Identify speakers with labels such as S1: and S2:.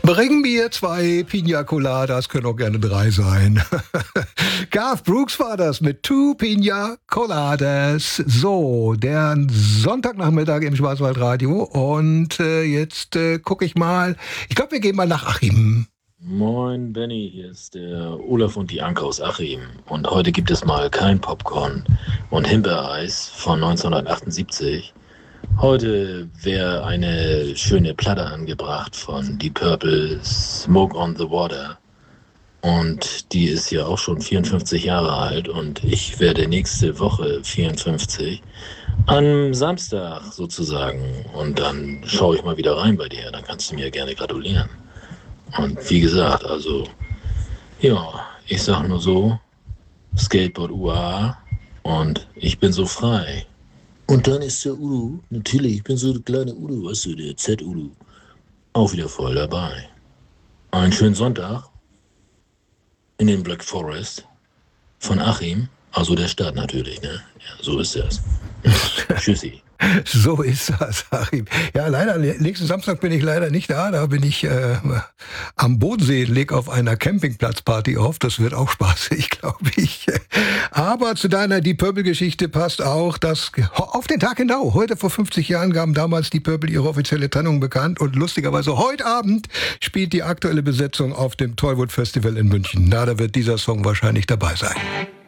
S1: Bring mir 2 Pina Coladas, können auch gerne 3 sein. Garth Brooks war das mit 2 Pina Coladas. So, der Sonntagnachmittag im Schwarzwaldradio. Und jetzt gucke ich mal. Ich glaube, wir gehen mal nach Achim.
S2: Moin Benny, hier ist der Olaf und die Anke aus Achim. Und heute gibt es mal kein Popcorn und Himbeereis von 1978. Heute wäre eine schöne Platte angebracht von Deep Purple, Smoke on the Water. Und die ist ja auch schon 54 Jahre alt und ich werde nächste Woche 54. Am Samstag sozusagen. Und dann schaue ich mal wieder rein bei dir. Dann kannst du mir gerne gratulieren. Und wie gesagt, also, ja, ich sag nur so, Skateboard UA und ich bin so frei. Und dann ist der Udo, natürlich, ich bin so der kleine Udo, weißt du, der Z-Udo, auch wieder voll dabei. Einen schönen Sonntag in den Black Forest von Achim, also der Stadt natürlich, ne? Ja, so ist das. Tschüssi.
S1: So ist das, Achim. Ja, leider, nächsten Samstag bin ich leider nicht da. Da bin ich am Bodensee, leg auf einer Campingplatzparty auf. Das wird auch spaßig, glaube ich. Aber zu deiner Deep Purple-Geschichte passt auch, dass auf den Tag genau, heute vor 50 Jahren gaben damals Deep Purple ihre offizielle Trennung bekannt. Und lustigerweise heute Abend spielt die aktuelle Besetzung auf dem Tollwood Festival in München. Na, da wird dieser Song wahrscheinlich dabei sein.